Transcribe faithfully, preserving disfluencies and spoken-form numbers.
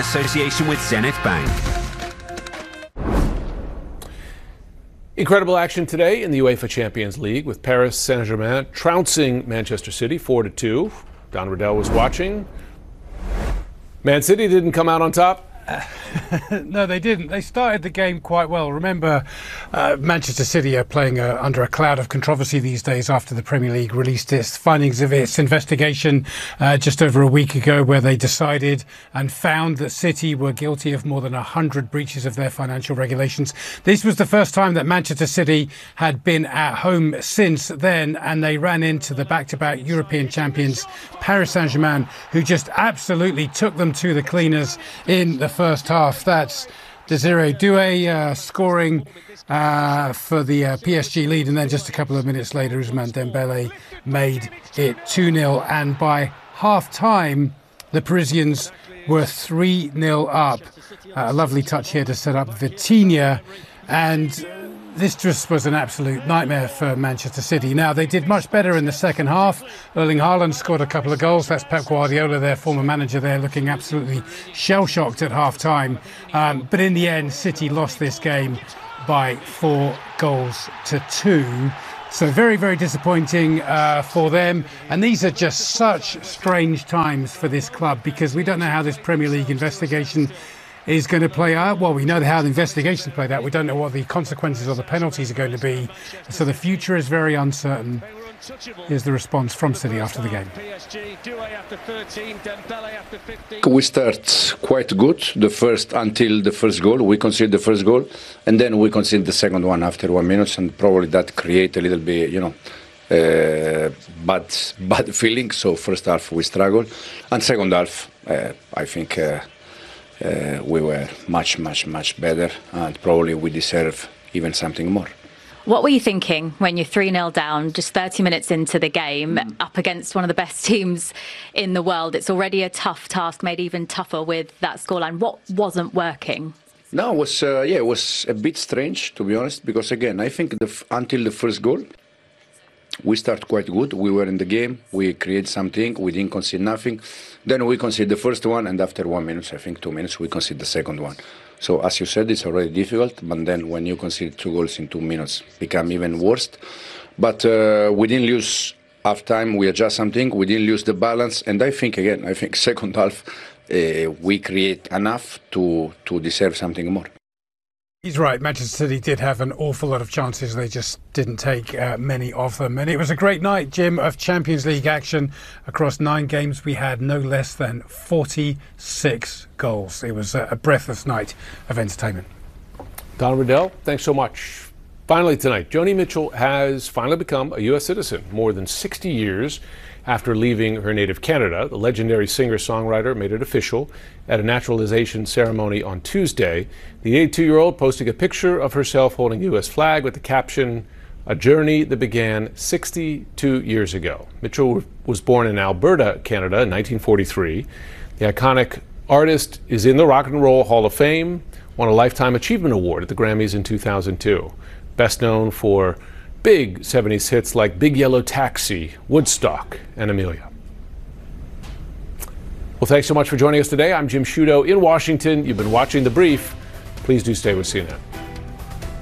association with Zenith Bank. Incredible action today in the UEFA Champions League with Paris Saint-Germain trouncing Manchester City four to two. Don Riddell was watching. Man City didn't come out on top. Uh, no, they didn't. They started the game quite well. Remember, uh, Manchester City are playing uh, under a cloud of controversy these days after the Premier League released its findings of its investigation uh, just over a week ago, where they decided and found that City were guilty of more than one hundred breaches of their financial regulations. This was the first time that Manchester City had been at home since then, and they ran into the back-to-back European champions, Paris Saint-Germain, who just absolutely took them to the cleaners in the first half. That's Desiree Doué uh, scoring uh, for the uh, P S G lead, and then just a couple of minutes later, Ousmane Dembele made it two nil, and by half-time, the Parisians were three nil up. Uh, a lovely touch here to set up Vitinha, and this just was an absolute nightmare for Manchester City. Now, they did much better in the second half. Erling Haaland scored a couple of goals. That's Pep Guardiola, their former manager there, looking absolutely shell-shocked at half-time. Um, but in the end, City lost this game by four goals to two. So very, very disappointing uh, for them. And these are just such strange times for this club, because we don't know how this Premier League investigation is going to play out. Well, we know how the investigation played out. We don't know what the consequences or the penalties are going to be. So the future is very uncertain. Here's the response from City after the game. We start quite good, the first until the first goal. We concede the first goal, and then we concede the second one after one minute, and probably that create a little bit, you know, uh, bad bad feeling. So first half we struggle, and second half, uh, I think. Uh, Uh, we were much, much, much better, and probably we deserve even something more. What were you thinking when you're three nil down, just thirty minutes into the game, mm. up against one of the best teams in the world? It's already a tough task, made even tougher with that scoreline. What wasn't working? No, it was, uh, yeah, it was a bit strange, to be honest, because, again, I think the f- until the first goal, we start quite good. We were in the game. We create something. We didn't concede nothing. Then we concede the first one, and after one minute, I think two minutes, we concede the second one. So as you said, it's already difficult. But then when you concede two goals in two minutes, it become even worse. But uh, we didn't lose half time. We adjust something. We didn't lose the balance. And I think again, I think second half uh, we create enough to to deserve something more. He's right. Manchester City did have an awful lot of chances. They just didn't take uh, many of them. And it was a great night, Jim, of Champions League action. Across nine games, we had no less than forty-six goals. It was a breathless night of entertainment. Don Riddell, thanks so much. Finally tonight, Joni Mitchell has finally become a U S citizen more than sixty years after leaving her native Canada. The legendary singer-songwriter made it official at a naturalization ceremony on Tuesday. The eighty-two-year-old posting a picture of herself holding U S flag with the caption, "A journey that began sixty-two years ago." Mitchell was born in Alberta, Canada in nineteen forty-three. The iconic artist is in the Rock and Roll Hall of Fame, won a Lifetime Achievement Award at the Grammys in two thousand two. Best known for big seventies hits like Big Yellow Taxi, Woodstock, and Amelia. Well, thanks so much for joining us today. I'm Jim Sciutto in Washington. You've been watching The Brief. Please do stay with C N N.